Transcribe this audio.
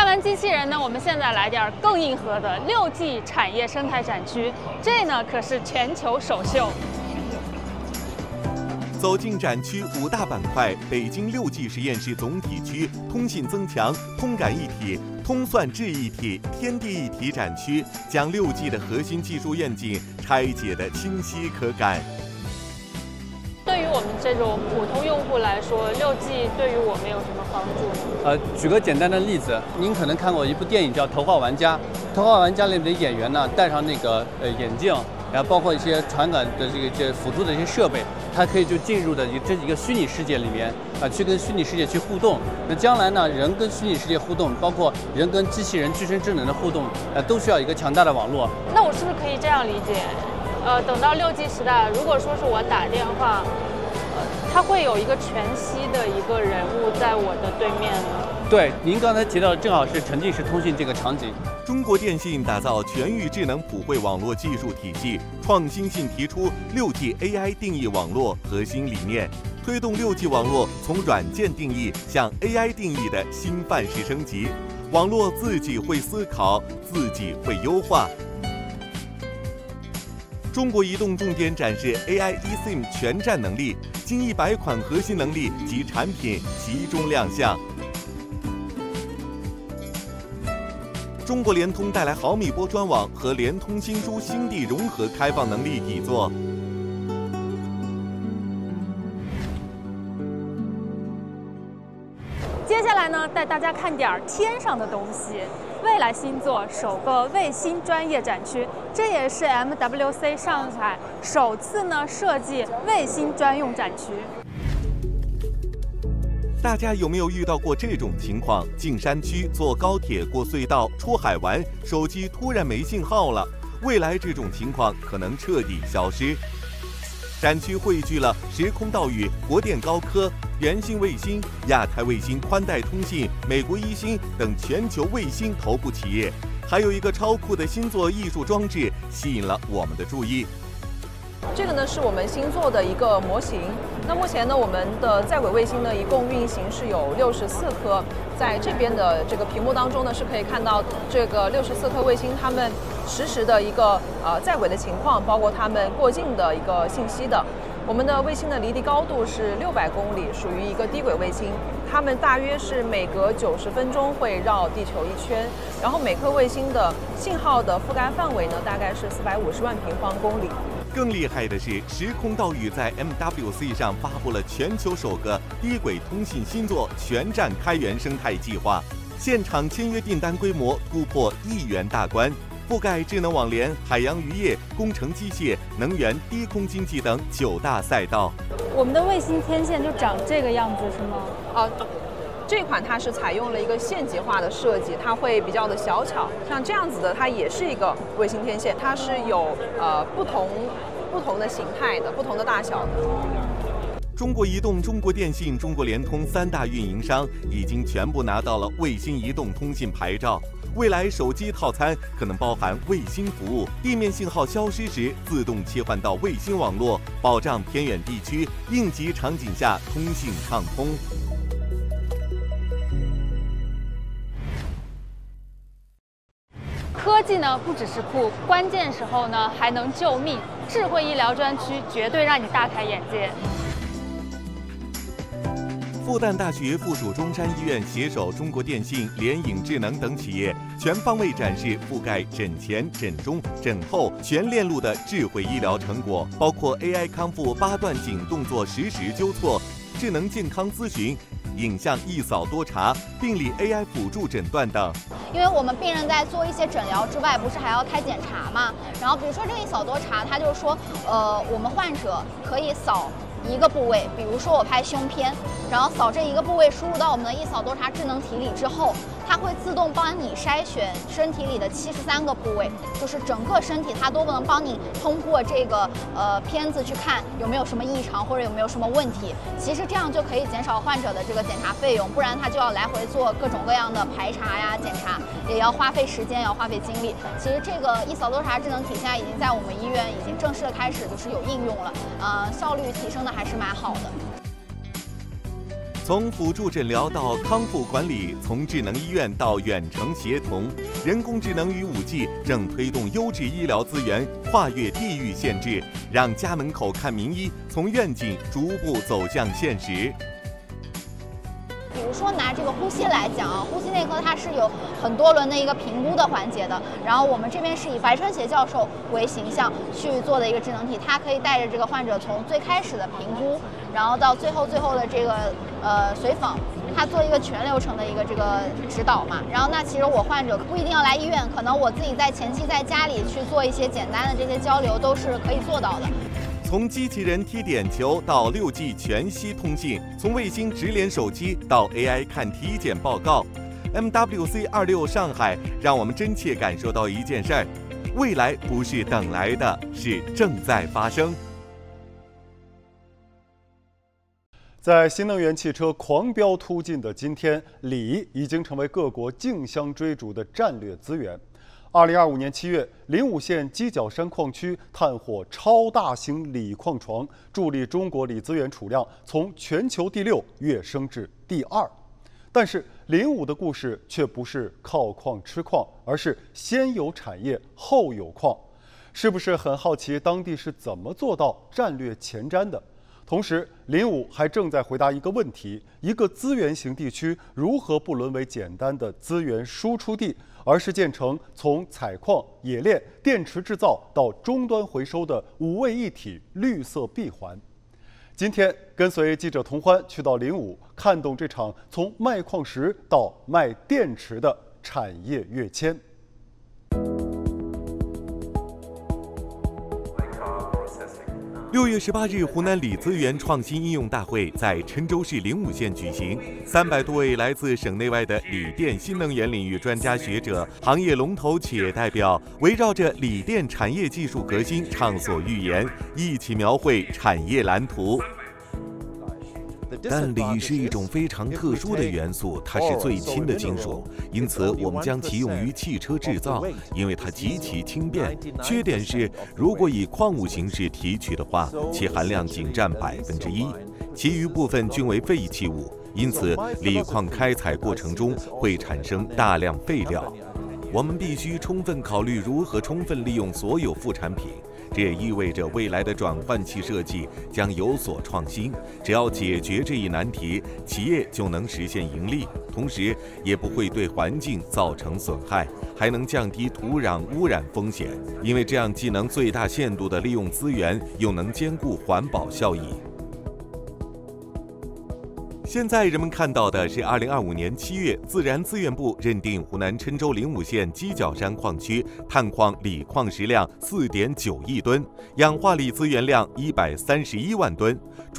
完机器人呢，我们现在来点更硬核的6G 产业生态展区，这呢可是全球首秀。 走进展区5大板块：北京6G 实验室总体区、通信增强、通感一体、通算智一体、天地一体展区，将6G 的核心技术愿景拆解得清晰可感。 对于我们这种普通用户来说，6G 对于我们有什么帮助呢？ 举个简单的例子，您可能看过一部电影叫《头号玩家》，《头号玩家》里面的演员呢，戴上那个眼镜，然后包括一些传感的这辅助的一些设备，它可以就进入的这一个虚拟世界里面去跟虚拟世界去互动。那将来呢，人跟虚拟世界互动，包括人跟机器人具身智能的互动，都需要一个强大的网络。 那我是不是可以这样理解？等到6G 时代，如果说是我打电话，它会有一个全息的一个人物在我的对面呢？ 对，您刚才提到的正好是沉浸式通信这个场景。 中国电信打造全域智能普惠网络技术体系，创新性提出6G AI 定义网络核心理念，推动6G 网络从软件定义向 AI 定义的新范式升级。网络自己会思考，自己会优化。中国移动重点展示 AI eSIM 全站能力，近100款核心能力及产品集中亮相。中国联通带来毫米波专网和联通新书星地融合开放能力底座。 接下来呢，带大家看点天上的东西。未来星座首个卫星专业展区，这也是 MWC 上海首次呢设计卫星专用展区。 大家有没有遇到过这种情况？进山区、坐高铁、过隧道、出海玩，手机突然没信号了。未来这种情况可能彻底消失。展区汇聚了时空岛屿、国电高科、原星卫星、亚太卫星宽带通信、美国一星等全球卫星头部企业，还有一个超酷的星座艺术装置吸引了我们的注意。 这个呢是我们星座的一个模型。那目前呢，我们的在轨卫星呢一共运行是有64颗，在这边的这个屏幕当中呢是可以看到这个64颗卫星它们实时的一个在轨的情况，包括它们过境的一个信息的。我们的卫星的离地高度是600公里，属于一个低轨卫星。它们大约是每隔90分钟会绕地球一圈，然后每颗卫星的信号的覆盖范围呢大概是450万平方公里。 更厉害的是，时空岛屿在 MWC 上发布了全球首个低轨通信星座全站开源生态计划，现场签约订单规模突破1亿元大关，覆盖智能网联、海洋渔业、工程机械、能源、低空经济等9大赛道。 我们的卫星天线就长这个样子是吗？ 这款它是采用了一个县级化的设计，它会比较的小巧，像这样子的，它也是一个卫星天线，它是有不同的形态的、不同的大小的。 中国移动、中国电信、中国联通3大运营商已经全部拿到了卫星移动通信牌照。未来手机套餐可能包含卫星服务，地面信号消失时自动切换到卫星网络，保障偏远地区应急场景下通信畅通。 科技呢不只是酷，关键时候呢还能救命。智慧医疗专区绝对让你大开眼界。 复旦大学附属中山医院携手中国电信、联影智能等企业，全方位展示覆盖诊前、诊中、诊后全链路的智慧医疗成果，包括 AI 康复8段锦动作实时纠错、智能健康咨询、影像一扫多查、病理 AI 辅助诊断等。 因为我们病人在做一些诊疗之外，不是还要开检查嘛？然后比如说这个一扫多查，它就是说，我们患者可以扫一个部位，比如说我拍胸片，然后扫这一个部位输入到我们的一扫多查智能体里之后，它会自动帮你筛选身体里的73个部位，就是整个身体它都能帮你通过这个片子去看有没有什么异常或者有没有什么问题。其实这样就可以减少患者的这个检查费用，不然他就要来回做各种各样的排查呀、检查，也要花费时间，也要花费精力。其实这个一扫多查智能体现在已经在我们医院已经正式的开始就是有应用了，效率提升的还是蛮好的。 从辅助诊疗到康复管理，从智能医院到远程协同，人工智能与5G 正推动优质医疗资源跨越地域限制，让家门口看名医从愿景逐步走向现实。 比如说拿这个呼吸来讲啊，呼吸内科它是有很多轮的一个评估的环节的。然后我们这边是以白川协教授为形象去做的一个智能体，它可以带着这个患者从最开始的评估，然后到最后的这个随访，它做一个全流程的一个这个指导嘛。然后那其实我患者不一定要来医院，可能我自己在前期在家里去做一些简单的这些交流都是可以做到的。 从机器人踢点球到6G 全息通信，从卫星直连手机到 AI 看体检报告 ，MWC26 上海让我们真切感受到一件事儿：未来不是等来的，是正在发生。 在新能源汽车狂飙突进的今天，锂已经成为各国竞相追逐的战略资源。2025年7月，灵武县鸡脚山矿区探获超大型锂矿床，助力中国锂资源储量从全球第6跃升至第2。但是，灵武的故事却不是靠矿吃矿，而是先有产业后有矿。是不是很好奇当地是怎么做到战略前瞻的？同时，灵武还正在回答一个问题：一个资源型地区如何不沦为简单的资源输出地，而是建成从采矿、冶炼、电池制造到终端回收的5位一体绿色闭环。今天跟随记者童欢去到灵武，看懂这场从卖矿石到卖电池的产业跃迁。 6月18日，湖南锂资源创新应用大会在郴州市灵武县举行。300多位来自省内外的锂电新能源领域专家学者、行业龙头企业代表，围绕着锂电产业技术革新畅所欲言，一起描绘产业蓝图。但锂是一种非常特殊的元素，它是最轻的金属，因此我们将其用于汽车制造，因为它极其轻便。缺点是，如果以矿物形式提取的话，其含量仅占1%，其余部分均为废弃物，因此锂矿开采过程中会产生大量废料。我们必须充分考虑如何充分利用所有副产品。这也意味着未来的转换器设计将有所创新。只要解决这一难题，企业就能实现盈利，同时也不会对环境造成损害，还能降低土壤污染风险。因为这样既能最大限度地利用资源，又能兼顾环保效益。现在人们看到的是2025年7月，自然资源部认定湖南郴州灵武县鸡脚山矿区探矿锂矿石量4.9亿吨，氧化锂资源量131万吨，